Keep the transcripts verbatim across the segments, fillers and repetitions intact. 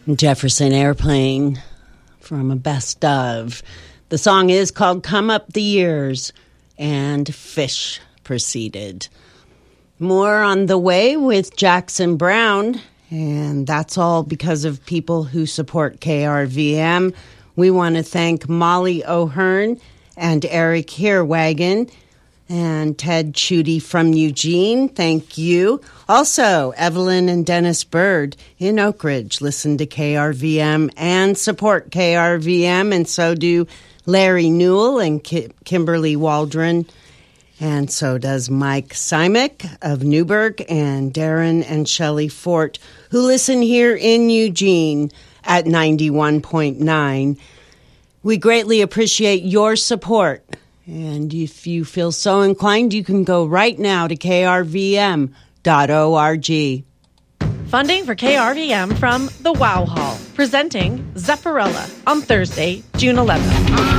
Jefferson Airplane from a best of. The song is called Come Up the Years, and Fish proceeded. More on the way with Jackson Browne, and that's all because of people who support K R V M. We want to thank Molly O'Hearn and Eric Heerwagen and Ted Chudy from Eugene. Thank you. Also, Evelyn and Dennis Bird in Oak Ridge listen to K R V M and support K R V M, and so do Larry Newell and Ki- Kimberly Waldron, and so does Mike Simek of Newburgh, and Darren and Shelley Fort, who listen here in Eugene at ninety-one point nine. We greatly appreciate your support. And if you feel so inclined, you can go right now to k r v m dot org. Funding for K R V M from the Wow Hall, presenting Zepparella on Thursday, June eleventh.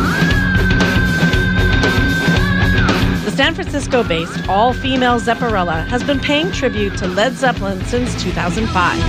The San Francisco-based all-female Zepparella has been paying tribute to Led Zeppelin since two thousand five.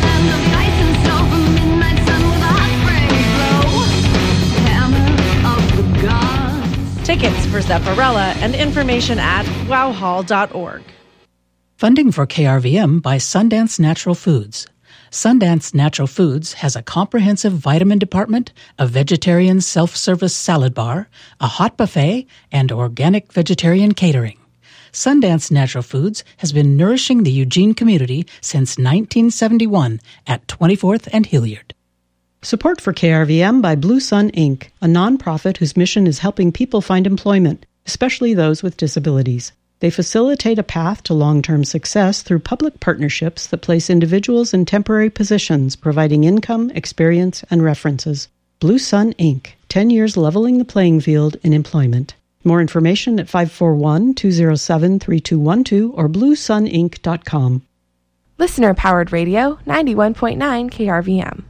Tickets for Zepparella and information at wow hall dot org. Funding for K R V M by Sundance Natural Foods. Sundance Natural Foods has a comprehensive vitamin department, a vegetarian self-service salad bar, a hot buffet, and organic vegetarian catering. Sundance Natural Foods has been nourishing the Eugene community since nineteen seventy-one at twenty-fourth and Hilliard. Support for K R V M by Blue Sun Incorporated, a nonprofit whose mission is helping people find employment, especially those with disabilities. They facilitate a path to long-term success through public partnerships that place individuals in temporary positions, providing income, experience, and references. Blue Sun Incorporated, ten years leveling the playing field in employment. More information at five four one, two zero seven, three two one two or blue sun inc dot com. Listener-powered radio, ninety-one point nine K R V M.